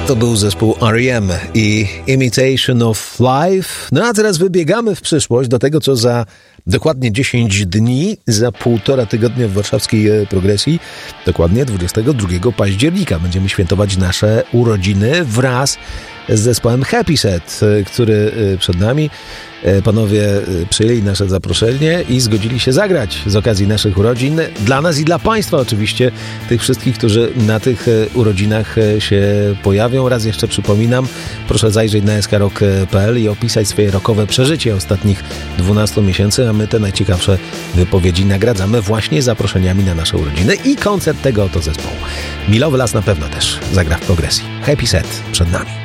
To był zespół R.E.M. i Imitation of Life. No a teraz wybiegamy w przyszłość do tego, co za dokładnie 10 dni, za 1,5 tygodnia w warszawskiej Progresji, dokładnie 22 października. Będziemy świętować nasze urodziny wraz z zespołem Happy Set, który przed nami. Panowie przyjęli nasze zaproszenie i zgodzili się zagrać z okazji naszych urodzin. Dla nas i dla Państwa oczywiście, tych wszystkich, którzy na tych urodzinach się pojawią. Raz jeszcze przypominam, proszę zajrzeć na skrok.pl i opisać swoje rockowe przeżycie ostatnich 12 miesięcy, a my te najciekawsze wypowiedzi nagradzamy właśnie zaproszeniami na nasze urodziny i koncert tego oto zespołu. Milowy Las na pewno też zagra w Progresji. Happy Set przed nami.